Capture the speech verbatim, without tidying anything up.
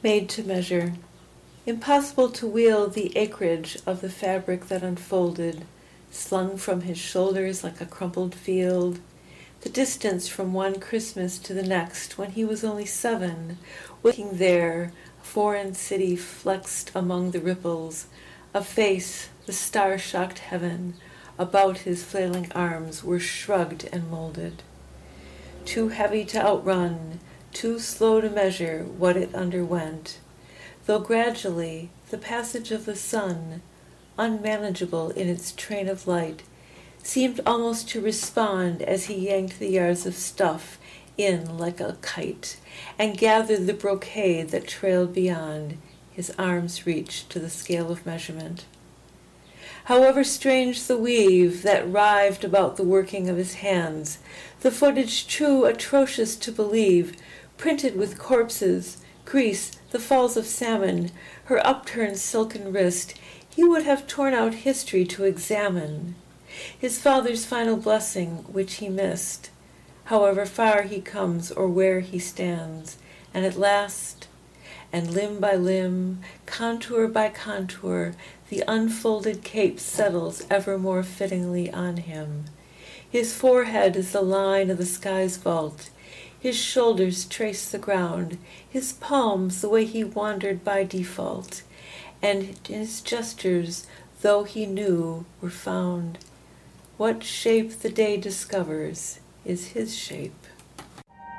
made to measure. Impossible to wield the acreage of the fabric that unfolded, slung from his shoulders like a crumpled field. The distance from one Christmas to the next, when he was only seven, waking there, a foreign city flexed among the ripples, a face, the star-shocked heaven, about his flailing arms were shrugged and molded. Too heavy to outrun, too slow to measure what it underwent, though gradually the passage of the sun, unmanageable in its train of light, seemed almost to respond as he yanked the yards of stuff in like a kite and gathered the brocade that trailed beyond. His arms reached to the scale of measurement. However strange the weave that writhed about the working of his hands, the footage true atrocious to believe, printed with corpses, grease, the falls of salmon, her upturned silken wrist, he would have torn out history to examine. His father's final blessing, which he missed, however far he comes or where he stands, and at last, and limb by limb, contour by contour, the unfolded cape settles ever more fittingly on him. His forehead is the line of the sky's vault, his shoulders trace the ground, his palms the way he wandered by default, and his gestures, though he knew, were found. What shape the day discovers is his shape.